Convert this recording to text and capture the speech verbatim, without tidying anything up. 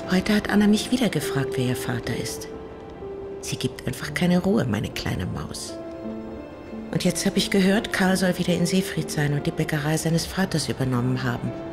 Heute hat Anna mich wieder gefragt, wer ihr Vater ist. Sie gibt einfach keine Ruhe, meine kleine Maus. Und jetzt habe ich gehört, Karl soll wieder in Seefried sein und die Bäckerei seines Vaters übernommen haben.